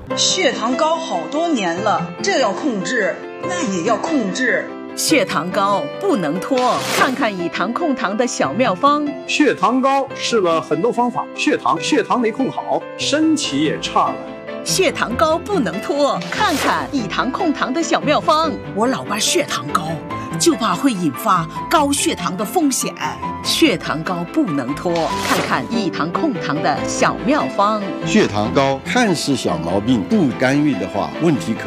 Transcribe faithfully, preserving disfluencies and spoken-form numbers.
血糖高好多年了，这要控制，那也要控制。 血糖高不能拖，看看以糖控糖的小妙方。 血糖高试了很多方法，血糖血糖没控好，身体也差了。 血糖高不能拖，看看以糖控糖的小妙方。 我老爸血糖高，就怕会引发高血糖的风险。 血糖高不能拖，看看以糖控糖的小妙方。 血糖高看似小毛病，不干预的话，问题可